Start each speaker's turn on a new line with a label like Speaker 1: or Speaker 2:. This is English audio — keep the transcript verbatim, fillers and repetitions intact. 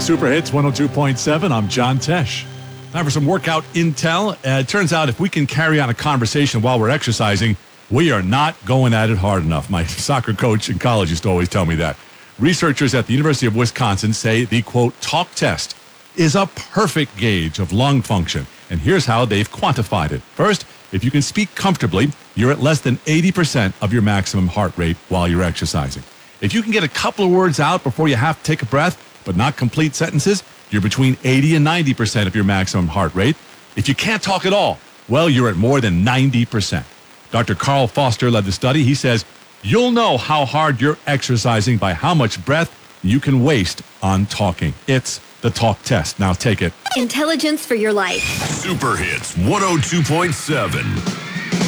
Speaker 1: Super Hits one oh two point seven. I'm John Tesh. Time for some workout intel. Uh, it turns out if we can carry on a conversation while we're exercising, we are not going at it hard enough. My soccer coach in college used to always tell me that. Researchers at the University of Wisconsin say the, quote, talk test is a perfect gauge of lung function. And here's how they've quantified it. First, if you can speak comfortably, you're at less than eighty percent of your maximum heart rate while you're exercising. If you can get a couple of words out before you have to take a breath, but not complete sentences, you're between eighty and ninety percent of your maximum heart rate. If you can't talk at all, well, you're at more than ninety percent. Doctor Carl Foster led the study. He says, you'll know how hard you're exercising by how much breath you can waste on talking. It's the talk test. Now take it.
Speaker 2: Intelligence for your life.
Speaker 3: Super Hits one oh two point seven.